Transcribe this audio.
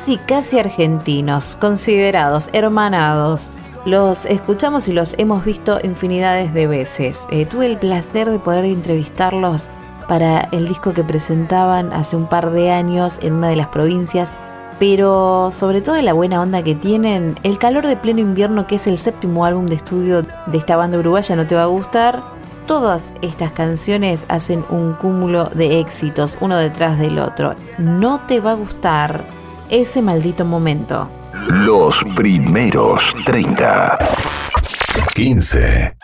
casi argentinos, considerados hermanados. Los escuchamos y los hemos visto infinidades de veces. Tuve el placer de poder entrevistarlos para el disco que presentaban hace un par de años en una de las provincias, pero sobre todo la buena onda que tienen, el calor de pleno invierno, que es el 7º álbum de estudio de esta banda uruguaya, No Te Va a Gustar. Todas estas canciones hacen un cúmulo de éxitos, uno detrás del otro. No te va a gustar ese maldito momento. Los primeros 30. 15.